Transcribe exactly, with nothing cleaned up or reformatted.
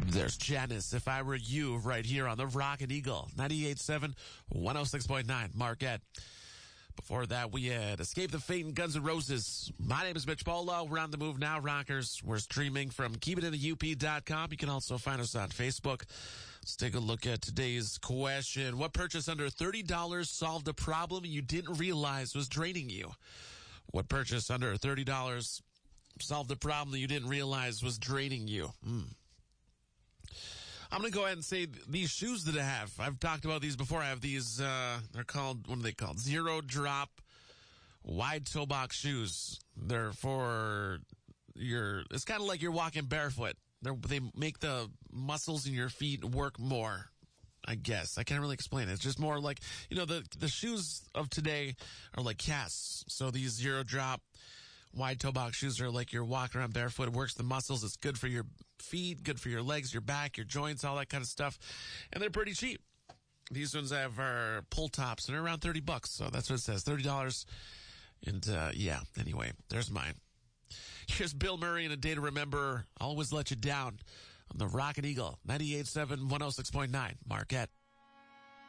There's Janice, If I Were You, right here on the Rocket Eagle, ninety-eight point seven, one oh six point nine, Marquette. Before that, we had Escape the Fate and Guns N' Roses. My name is Mitch Polo. We're on the move now, rockers. We're streaming from keep it in the U P dot com. You can also find us on Facebook. Let's take a look at today's question. What purchase under thirty dollars solved a problem you didn't realize was draining you? What purchase under thirty dollars solved a problem that you didn't realize was draining you? Hmm. I'm going to go ahead and say these shoes that I have. I've talked about these before. I have these, uh, they're called, what are they called? Zero drop wide toe box shoes. They're for your, it's kind of like you're walking barefoot. They're, they make the muscles in your feet work more, I guess. I can't really explain it. It's just more like, you know, the, the shoes of today are like casts. So these zero drop wide toe box shoes are like you're walking around barefoot. It works the muscles. It's good for your feet, good for your legs, your back, your joints, all that kind of stuff. And they're pretty cheap. These ones have are pull tops and they're around thirty bucks. So that's what it says, thirty dollars. And, uh, yeah, anyway, there's mine. Here's Bill Murray and A Day to Remember. Always Let You Down on the Rocket Eagle, ninety-eight point seven, one oh six point nine, Marquette.